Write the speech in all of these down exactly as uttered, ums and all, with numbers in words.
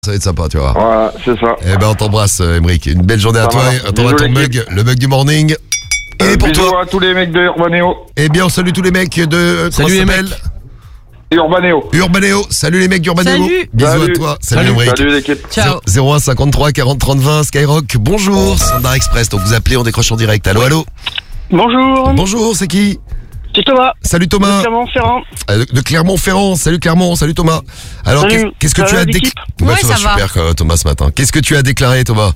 Ça va être sympa, tu vois. Voilà, c'est ça. Eh ben, on t'embrasse, Emeric. Une belle journée à Ça toi. va. On t'envoie Bisous, ton l'équipe. mug, le mug du morning. Et Euh, pour bisous toi. à tous les mecs de Urbanéo. Eh bien, on salue tous les mecs de. euh, comment Salut ça les s'appelle Urbanéo. Urbanéo. Salut les mecs d'Urbanéo. Salut. Bisous Salut. à toi. Salut, Salut, Emeric. salut l'équipe. Ciao. zéro un cinquante-trois quarante trente vingt Skyrock. Bonjour, Standard Express. Donc vous appelez, on décroche en direct. Allô, allô. Bonjour, Bonjour, c'est qui? c'est Thomas, Salut de Thomas. Clermont-Ferrand. Euh, De Clermont-Ferrand. Salut Clermont. Salut Thomas. Alors, Salut. qu'est- qu'est-ce que Ça tu va, as déclaré? l'équipe Ouais, ça va. super euh, Thomas ce matin. Qu'est-ce que tu as déclaré, Thomas?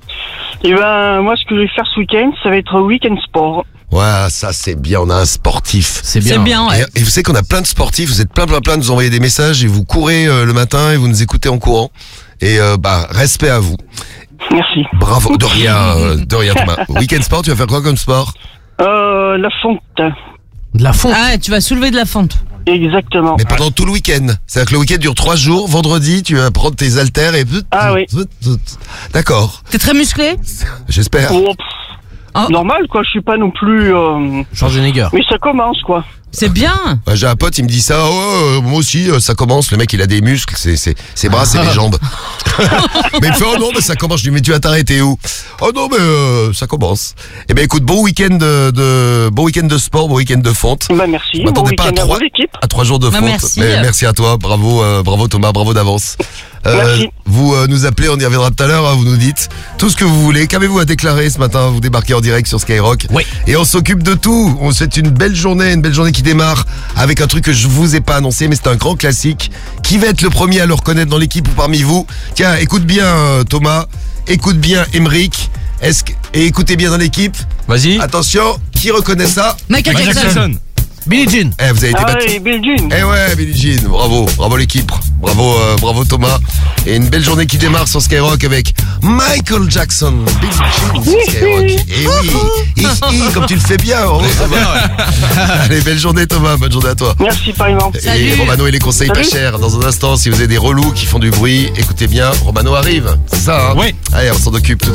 Et ben, moi, ce que je vais faire ce week-end, ça va être week-end sport. Ouais, ça c'est bien. On a un sportif. C'est bien. C'est bien, ouais. Et, et vous savez qu'on a plein de sportifs, vous êtes plein plein plein de nous envoyer des messages et vous courez euh, le matin et vous nous écoutez en courant. Et euh, bah respect à vous. Merci. Bravo, de rien, euh, de rien Thomas. Weekend sport, tu vas faire quoi comme sport? Euh, la fonte. De la fonte. Ah, tu vas soulever de la fonte. Exactement. Mais pendant tout le week-end. C'est-à-dire que le week-end dure trois jours. Vendredi, tu vas prendre tes haltères et... Ah oui. D'accord, T'es très musclé? j'espère. Oh, pff, Oh. Normal, quoi, je suis pas non plus... euh, Schwarzenegger. Mais ça commence, quoi. C'est bien. Ouais, j'ai un pote, il me dit ça. Oh, euh, moi aussi, euh, ça commence. Le mec, il a des muscles, c'est c'est ses bras, c'est les jambes. Mais il me fait oh non, mais ça commence. Je lui dis mais tu vas t'arrêter où? Oh non, mais euh, ça commence. Eh ben écoute, bon week-end de, de bon week-end de sport, bon week-end de fonte. Bah, merci. Je Bon m'attendais pas à week-end à trois, vous, l'équipe. à trois jours de Bah, fonte. merci. Mais merci à toi, bravo, euh, bravo Thomas, bravo d'avance. Merci. Vous euh, nous appelez, on y reviendra tout à l'heure. Hein, vous nous dites tout ce que vous voulez. Qu'avez-vous à déclarer ce matin? Vous débarquez en direct sur Skyrock. Oui. Et on s'occupe de tout. On souhaite une belle journée, une belle journée qui démarre avec un truc que je vous ai pas annoncé, mais c'est un grand classique. Qui va être le premier à le reconnaître dans l'équipe ou parmi vous? Tiens, écoute bien euh, Thomas, écoute bien Emeric. Est-ce que... Et écoutez bien dans l'équipe. Vas-y. Attention, qui reconnaît ça? Michael Michael Jackson. Jackson. Billie Jean. Eh, vous avez été Ah battu. ouais, Bill Jean. Eh ouais, Billie Jean, bravo, bravo l'équipe, bravo, euh, bravo Thomas. Et une belle journée qui démarre sur Skyrock avec Michael Jackson, Billie Jean sur Skyrock. Et oui, hi, hi, comme tu le fais bien, oh, Thomas. Allez, belle journée Thomas, bonne journée à toi. Merci, pareillement. Et Salut. Romano et les conseils pas Salut. chers. Dans un instant, si vous avez des relous qui font du bruit, écoutez bien, Romano arrive, c'est ça hein? Oui. Allez, on s'en occupe tout